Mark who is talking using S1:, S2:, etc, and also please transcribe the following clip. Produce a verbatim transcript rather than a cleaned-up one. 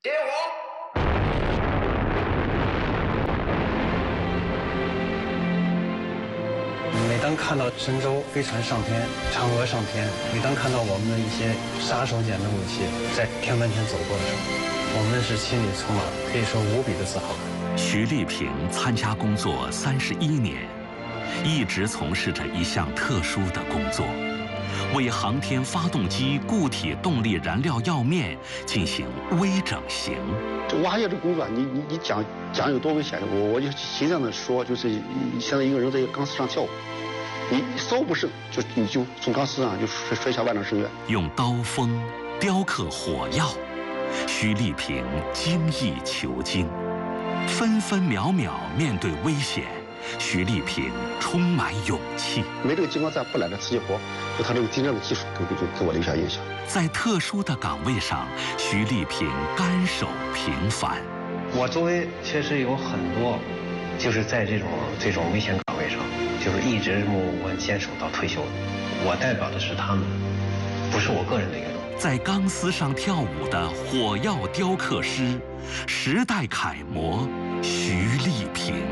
S1: 点火！
S2: 每当看到神舟飞船上天，嫦娥上天，每当看到我们的一些杀手锏的武器在天门前走过的时候，我们是心里充满可以说无比的自豪。
S3: 徐立平参加工作三十一年，一直从事着一项特殊的工作，为航天发动机固体动力燃料药面进行微整形。
S4: 这挖药这工作，你你你讲讲有多危险？我我就形象的说，就是像一个人在一个钢丝上跳舞，你稍不慎就你就从钢丝上就摔摔下万丈深渊。
S3: 用刀锋雕刻火药，徐立平精益求精，分分秒秒面对危险，徐立平充满勇气。
S4: 没这个激光站不揽这瓷器活，就他这个精湛的技术给给给我留下印象。
S3: 在特殊的岗位上，徐立平甘守平凡。
S2: 我周围确实有很多，就是在这种这种危险岗位上，就是一直默默坚守到退休。我代表的是他们，不是我个人的一个。
S3: 在钢丝上跳舞的火药雕刻师，时代楷模徐立平。